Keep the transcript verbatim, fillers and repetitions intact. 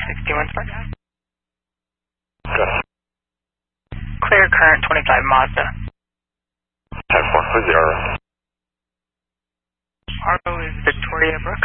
sixty-one Smart. Good. Clear current twenty-five Mazda. ten four for zero. Argo is Victoria Brook.